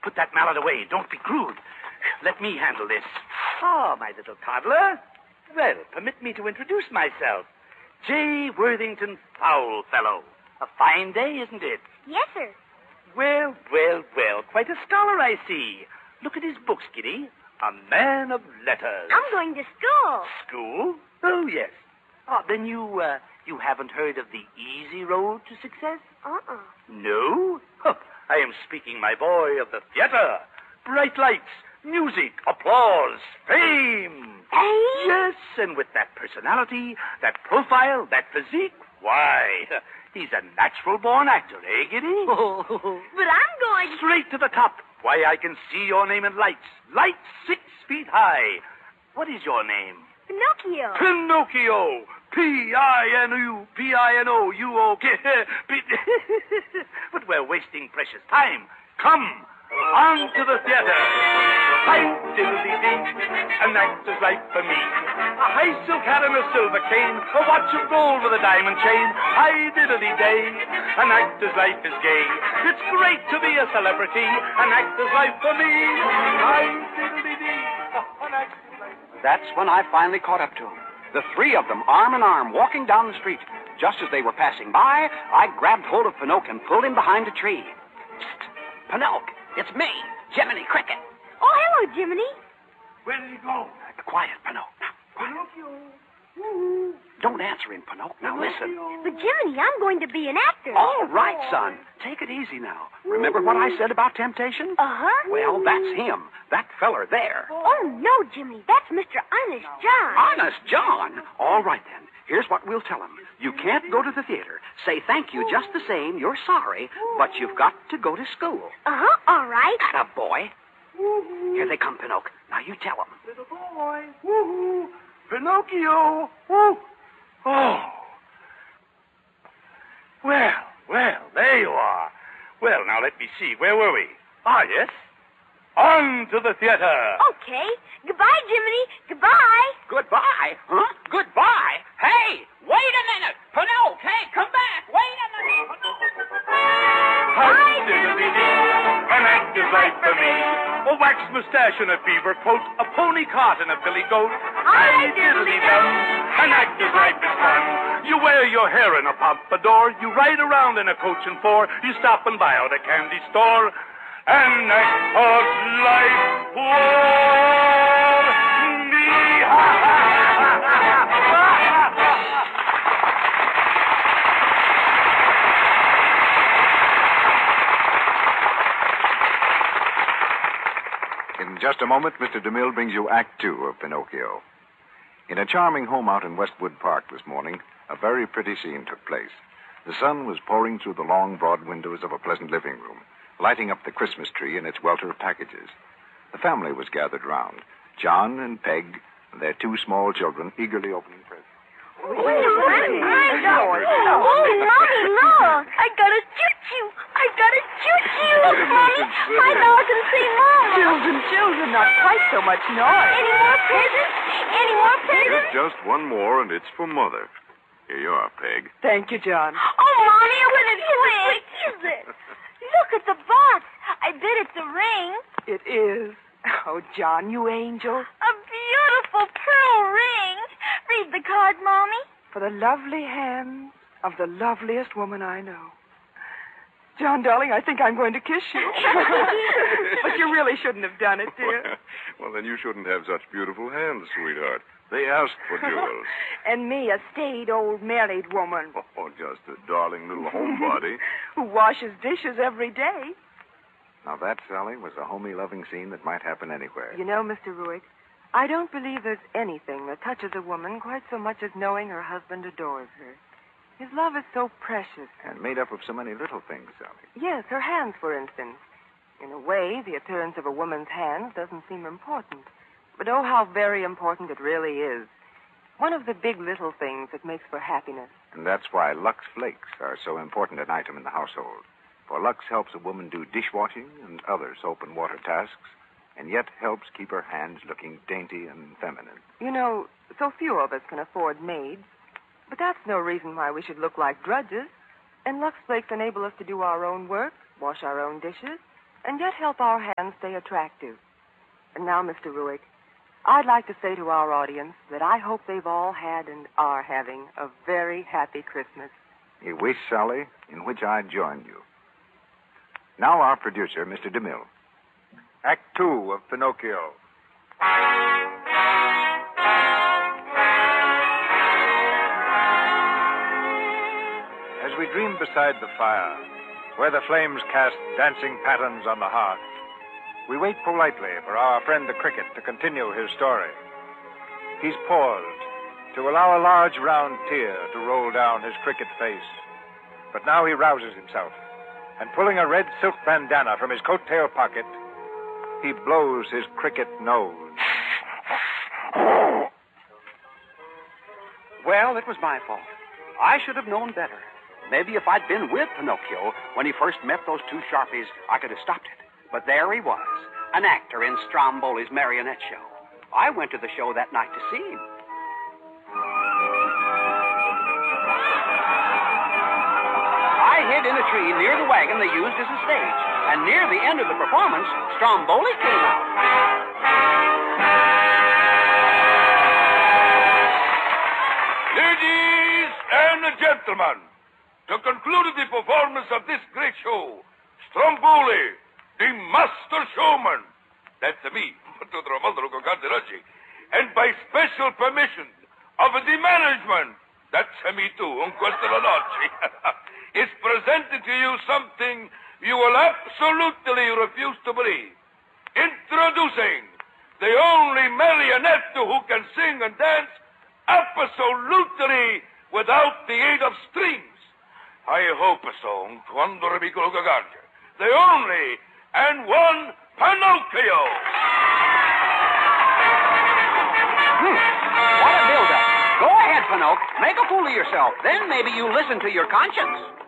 put that mallet away. Don't be crude. Let me handle this. Ah, my little toddler. Well, permit me to introduce myself. J. Worthington Foulfellow. A fine day, isn't it? Yes, sir. Well, well, well. Quite a scholar, I see. Look at his books, Kitty. A man of letters. I'm going to school. School? Oh, yes. Oh, then you haven't heard of the easy road to success? Uh-uh. No? Huh. I am speaking, my boy, of the theater. Bright lights, music, applause, fame. Fame? Yes, and with that personality, that profile, that physique, why, he's a natural-born actor, eh, Giddy? But I'm going... Straight to the top. Why, I can see your name in lights. Lights 6 feet high. What is your name? Pinocchio. Pinocchio. P-I-N-O-U-O-K. But we're wasting precious time. Come, on to the theater. Hi-diddly-dee, an actor's life for me. A high silk hat and a silver cane, a watch of gold with a diamond chain. Hi-diddly-day, an actor's life is gay. It's great to be a celebrity, an actor's life for me. Hi-diddly-dee, an actor's life. That's when I finally caught up to them. The three of them, arm in arm, walking down the street. Just as they were passing by, I grabbed hold of Pinocchio and pulled him behind a tree. Psst, Pinocchio, it's me, Jiminy Cricket. Oh, hello, Jiminy. Where did he go? Quiet, Pinocchio. Now, quiet. Pinocchio. Woo-hoo. Don't answer him, Pinocchio. Now, listen. But, Jiminy, I'm going to be an actor. All right, son. Take it easy now. Remember what I said about temptation? Uh-huh. Well, that's him. That feller there. Oh, no, Jiminy. That's Mr. Honest John. Honest John? All right, then. Here's what we'll tell him. You can't go to the theater. Say thank you just the same. You're sorry, but you've got to go to school. Uh-huh. All right. Atta boy. Here they come, Pinocchio. Now you tell them. Little boy. Woo-hoo. Pinocchio. Woo. Oh. Well, there you are. Well, now let me see. Where were we? Ah, yes. On to the theater. Okay. Goodbye, Jiminy. Goodbye. Goodbye? Huh? Goodbye? Hey, wait a minute. Pinocchio, hey, come back. Wait a minute. Hi-diddly-dee, an actor's life for me. A wax mustache and a beaver coat, a pony cart and a billy goat. Hi-diddly-dum, an actor's life is fun. You wear your hair in a pompadour, you ride around in a coach and four, you stop and buy out a candy store. An actor's life for me. In just a moment, Mr. DeMille brings you Act Two of Pinocchio. In a charming home out in Westwood Park this morning, a very pretty scene took place. The sun was pouring through the long, broad windows of a pleasant living room, lighting up the Christmas tree in its welter of packages. The family was gathered round, John and Peg and their two small children eagerly opening presents. Oh, Mommy, look. I got a choo-choo. Mommy, I know I can see Mama. Children, not quite so much noise. Any more presents? Here's just one more, and it's for Mother. Here you are, Peg. Thank you, John. Oh, Mommy, what is it? Look at the box. I bet it's a ring. It is. Oh, John, you angel. A beautiful pearl ring. Read the card, Mommy. For the lovely hands of the loveliest woman I know. John, darling, I think I'm going to kiss you. But you really shouldn't have done it, dear. Well, then you shouldn't have such beautiful hands, sweetheart. They asked for jewels. And me, a staid old married woman. Oh, just a darling little homebody. Who washes dishes every day. Now, that, Sally, was a homey, loving scene that might happen anywhere. You know, Mr. Ruick, I don't believe there's anything that touches a woman quite so much as knowing her husband adores her. His love is so precious. And made up of so many little things, Sally. Yes, her hands, for instance. In a way, the appearance of a woman's hands doesn't seem important. But oh, how very important it really is. One of the big little things that makes for happiness. And that's why Lux Flakes are so important an item in the household. For Lux helps a woman do dishwashing and other soap and water tasks, and yet helps keep her hands looking dainty and feminine. You know, so few of us can afford maids. But that's no reason why we should look like drudges. And Lux Flakes enable us to do our own work, wash our own dishes, and yet help our hands stay attractive. And now, Mr. Ruick, I'd like to say to our audience that I hope they've all had and are having a very happy Christmas. A wish, Sally, in which I join you. Now our producer, Mr. DeMille. Act 2 of Pinocchio. As we dream beside the fire, where the flames cast dancing patterns on the hearth, we wait politely for our friend the cricket to continue his story. He's paused to allow a large round tear to roll down his cricket face. But now he rouses himself, and pulling a red silk bandana from his coat-tail pocket, he blows his cricket nose. Well, it was my fault. I should have known better. Maybe if I'd been with Pinocchio when he first met those two Sharpies, I could have stopped it. But there he was, an actor in Stromboli's marionette show. I went to the show that night to see him. I hid in a tree near the wagon they used as a stage. And near the end of the performance, Stromboli came out. Ladies and gentlemen, to conclude the performance of this great show, Stromboli, the master showman, that's me, and by special permission of the management, that's me too, is presenting to you something you will absolutely refuse to believe. Introducing the only marionette who can sing and dance absolutely without the aid of strings. I hope so. The only and one Pinocchio. What a build-up. Go ahead, Pinocchio. Make a fool of yourself. Then maybe you listen to your conscience.